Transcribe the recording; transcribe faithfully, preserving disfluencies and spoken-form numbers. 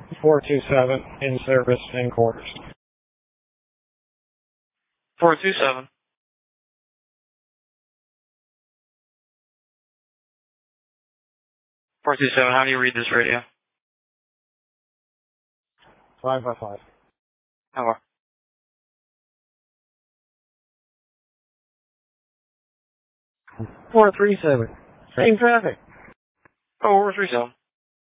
four two seven, in service, in quarters. four two seven. four two seven, how do you read this radio? five by five. Over. four three seven. Same traffic. four three seven.